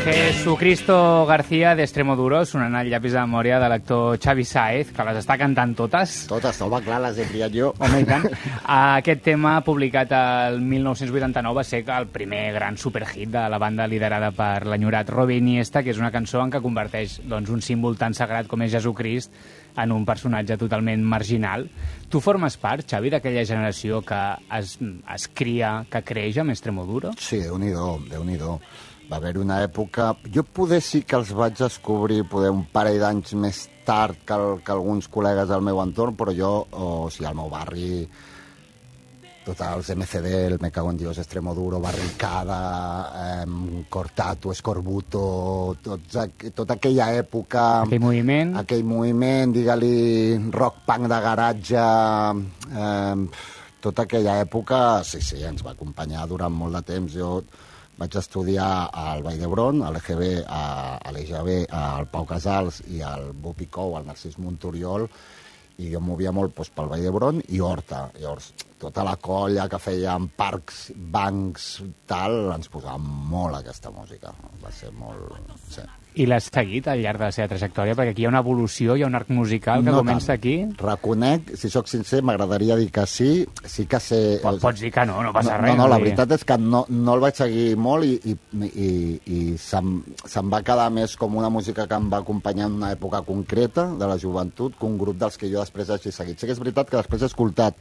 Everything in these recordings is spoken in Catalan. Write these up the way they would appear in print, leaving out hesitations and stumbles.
Jesucristo García d'Extremoduro, sonant el llapis de memòria de l'actor Xavi Sáez, que les està cantant totes. Totes, home, clar, les he triat jo. Home, i tant. Aquest tema, publicat el 1989, va ser el primer gran superhit de la banda liderada per l'enyorat Robbie Iniesta, que és una cançó en què converteix un símbol tan sagrat com és Jesucrist en un personatge totalment marginal. Tu formes part, Xavi, d'aquella generació que es cria, que creix amb Extremoduro? Sí, Déu-n'hi-do, Déu-n'hi-do. Va haver una època... Jo poder sí que els vaig descobrir un parell d'anys més tard que alguns col·legues del meu entorn, però jo, al meu barri, tots els MCD, el Me Cago en Dios, Extremoduro, Barricada, Cortato, Escorbuto, tota aquella època... Aquell moviment, digue-li rock-punk de garatge... Tota aquella època, sí, ens va acompanyar durant molt de temps. Jo vaig estudiar al Vall d'Hebron, a l'EGB, a l'EGB, al Pau Casals i al Bupicou, al Narcís Montoriol, i jo movia molt pel Vall d'Hebron i Horta. Llavors, tota la colla que feien parcs, bancs, tal, ens posava molt aquesta música. Va ser molt... Sí. I l'has seguit al llarg de la seva trajectòria? Perquè aquí hi ha una evolució, hi ha un arc musical que comença aquí. Reconec, si sóc sincer, m'agradaria dir que sí. Sí que sé... Pots dir que no passa res. No, la veritat és que no el vaig seguir molt i se'm va quedar més com una música que em va acompanyar en una època concreta de la joventut que un grup dels que jo després hagi seguit. Sí que és veritat que després he escoltat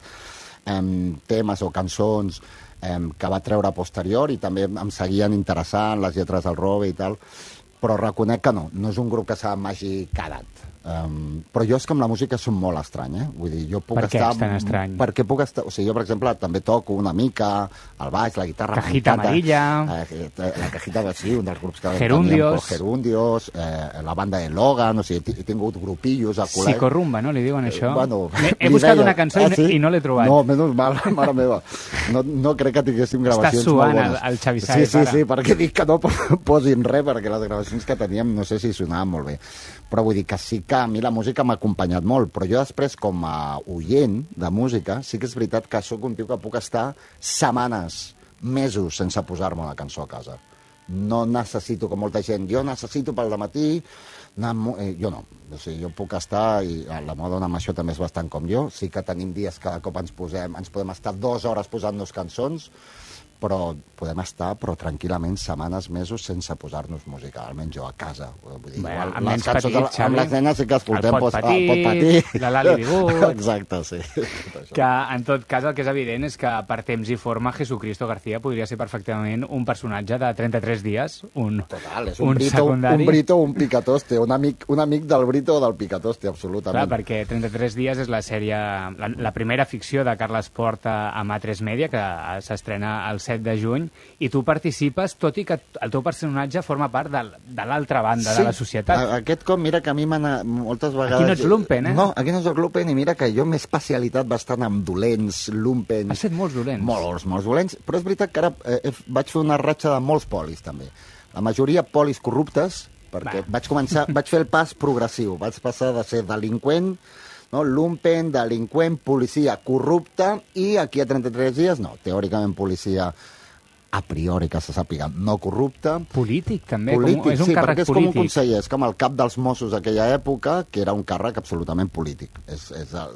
temes o cançons que va treure a posterior i també em seguien interessant les lletres del Robe i tal, però reconec que no és un grup que m'hagi quedat. Però jo és que amb la música som molt estrany, Vull dir, jo puc estar... Per què és tan estrany? Perquè puc estar... O sigui, jo, per exemple, també toco una mica el baix, la guitarra... Cajita Amarilla... La Cajita, sí, un dels grups que... Gerundios... Gerundios, la banda de Logan, o sigui, he tingut grupillos al col·legi... Psicorrumba, no? Li diuen això? Bueno... He buscat una cançó i no l'he trobat. No, menys mal, mare meva. No crec que tinguéssim gravacions molt bones. Està suant el Xavi Sáez, Sí, perquè dic que no posin res, perquè les gravacions que teníem no sé si sonaven molt bé. Però vull dir que sí que a mi la música m'ha acompanyat molt, però jo després, com a oient de música, sí que és veritat que sóc un tio que puc estar setmanes, mesos, sense posar-me una cançó a casa. No necessito, com molta gent, jo necessito pel dematí, jo no. O sigui, jo puc estar, i la meva dona amb això també és bastant com jo, sí que tenim dies que cada cop ens podem estar 2 hores posant-nos cançons, però podem estar tranquil·lament setmanes, mesos sense posar-nos música, almenys jo a casa. Vull dir, igual, les cançons amb les nenes sí que escoltem el Pot Patir, la Lali Bigut... Exacte, sí. Que en tot cas el que és evident és que per temps i forma Jesucristo García podria ser perfectament un personatge de 33 dies, Total, és un Brito, un Picatoste, un amic del Brito o del Picatoste, absolutament. Clar, perquè 33 dies és la sèrie, la primera ficció de Carles Porta amb A3 Media, que s'estrena el 7 de juny, i tu participes, tot i que el teu personatge forma part de l'altra banda de la societat. Sí, aquest cop, mira que a mi moltes vegades... Aquí no ets lumpen, No, aquí no soc lumpen, i mira que jo m'he especialitat bastant amb dolents, lumpens... Has fet molts dolents. Molts dolents, però és veritat que ara vaig fer una ratxa de molts polis, també. La majoria polis corruptes, perquè vaig fer el pas progressiu, vaig passar de ser delinqüent, lumpen, delinqüent, policia corrupta, i aquí a 33 dies, teòricament policia a priori, que se sàpiga, no corrupta. Polític, també. Polític, és un càrrec perquè és com un conseller, és com el cap dels Mossos d'aquella època, que era un càrrec absolutament polític. És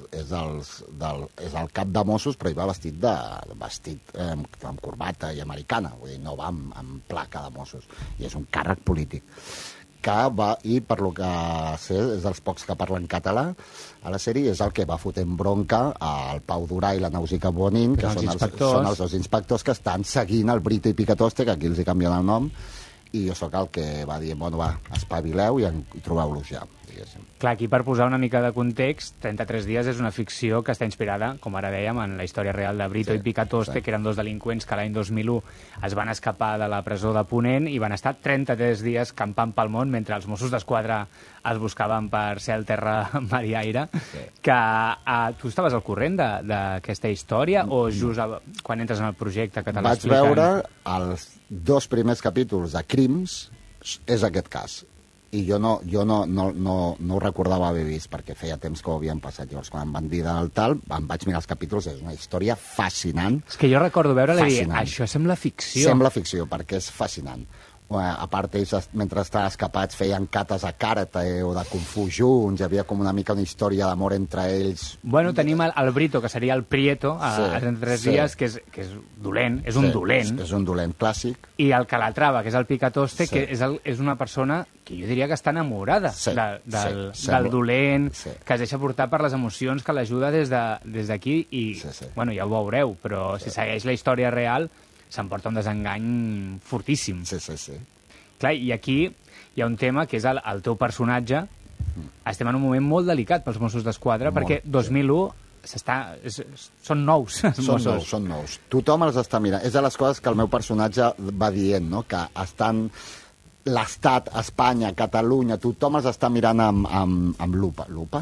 el cap de Mossos, però hi va vestit amb corbata i americana, vull dir, no va amb placa de Mossos, i és un càrrec polític. I per lo que sé, és dels pocs que parlen català a la sèrie, és el que va fotent bronca al Pau Durà i la Nausica Bonin, que són els dos inspectors que estan seguint el Brito i Picatoste, que aquí els hi canvien el nom, i jo sóc el que va dir, espavileu i trobeu-los ja, diguéssim. Clar, aquí per posar una mica de context, 33 dies és una ficció que està inspirada, com ara dèiem, en la història real de Brito i Picatoste, que eren dos delinqüents que l'any 2001 es van escapar de la presó de Ponent i van estar 33 dies campant pel món mentre els Mossos d'Esquadra es buscaven per cel, terra, mar i aire. Que tu estaves al corrent d'aquesta història o just quan entres en el projecte que te l'expliquen? Vaig veure els 2 primers capítols de Crims, és aquest cas. I jo no ho recordava haver vist, perquè feia temps que ho havien passat. Llavors, quan em van dir del tal, em vaig mirar els capítols, és una història fascinant. És que jo recordo veure-la i dir, això sembla ficció. Sembla ficció, perquè és fascinant. a part, ells, mentre estaven escapats, feien cates a karate o de kung fu junts, hi havia com una mica una història d'amor entre ells. Bueno, tenim el Brito, que seria el Prieto, a 33 dies, que és dolent, és un dolent. És un dolent clàssic. I el Calatrava, que és el Picatoste, que és una persona que jo diria que està enamorada del dolent, que es deixa portar per les emocions, que l'ajuda des d'aquí, i, bueno, ja ho veureu, però si segueix la història real, s'emporta un desengany fortíssim. Sí. Clar, i aquí hi ha un tema que és el teu personatge. Estem en un moment molt delicat pels Mossos d'Esquadra, perquè 2001 són nous. Són nous. Tothom els està mirant. És de les coses que el meu personatge va dient, no? Que estan l'Estat, Espanya, Catalunya, tothom els està mirant amb lupa. Lupa?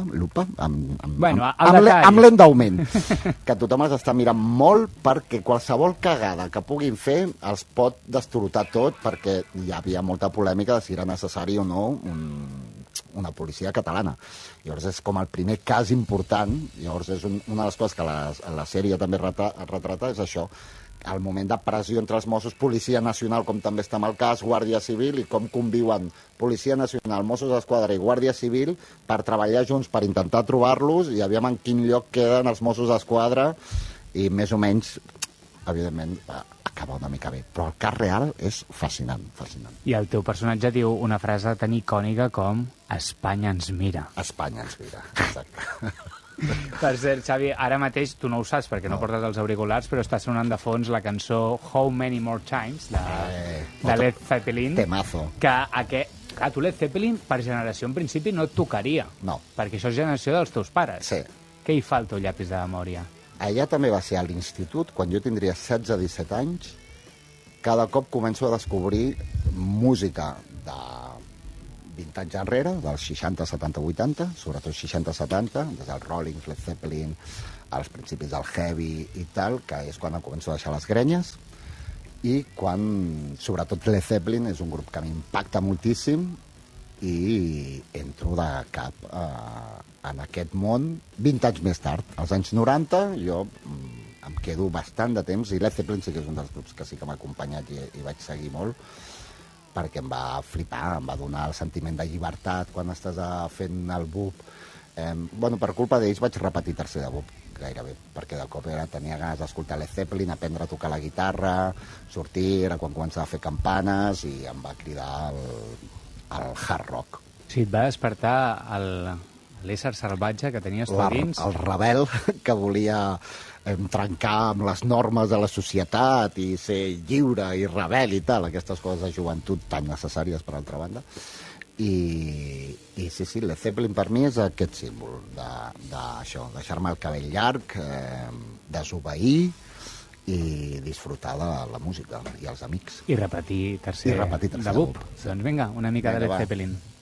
Amb lent d'augment. Que tothom els està mirant molt perquè qualsevol cagada que puguin fer els pot destorotar tot, perquè hi havia molta polèmica de si era necessari o no una policia catalana. Llavors és com el primer cas important. Llavors és una de les coses que la sèrie també retrata, és això, el moment de pressió entre els Mossos, Policia Nacional, com també està en el cas, Guàrdia Civil, i com conviuen Policia Nacional, Mossos d'Esquadra i Guàrdia Civil per treballar junts, per intentar trobar-los, i aviam en quin lloc queden els Mossos d'Esquadra, i més o menys, evidentment, acaba una mica bé. Però el cas real és fascinant. I el teu personatge diu una frase tan icònica com Espanya ens mira. Espanya ens mira, exacte. Per cert, Xavi, ara mateix tu no ho saps perquè no portes els auriculars, però està sonant de fons la cançó How Many More Times de Led Zeppelin. Temazo. Clar, tu Led Zeppelin per generació en principi no et tocaria. No. Perquè això és generació dels teus pares. Sí. Què hi fa al teu llapis de memòria? Allà també va ser a l'institut, quan jo tindria 16-17 anys. Cada cop començo a descobrir música de 20 anys enrere, dels 60, 70, 80, sobretot 60-70, des del Rolling, Led Zeppelin, als principis del heavy i tal, que és quan començo a deixar les grenyes, i quan, sobretot Led Zeppelin, és un grup que m'impacta moltíssim, i entro de cap en aquest món 20 anys més tard. Als anys 90 jo em quedo bastant de temps, i Led Zeppelin sí que és un dels grups que sí que m'ha acompanyat i vaig seguir molt, perquè em va flipar, em va donar el sentiment de llibertat quan estàs fent el BUP. Bueno, per culpa d'ells vaig repetir tercer de BUP, gairebé, perquè de cop tenia ganes d'escoltar Led Zeppelin, aprendre a tocar la guitarra, sortir, era quan començava a fer campanes, i em va cridar el hard rock. Sí, et va despertar l'ésser salvatge que tenies tu dins? El rebel que volia trencar amb les normes de la societat i ser lliure i rebel i tal, aquestes coses de joventut tan necessàries per altra banda. I sí, Led Zeppelin per mi és aquest símbol d'això, deixar-me el cabell llarg, desobeir i disfrutar de la música i els amics. I repetir tercer de BUP. Doncs vinga, una mica de Led Zeppelin.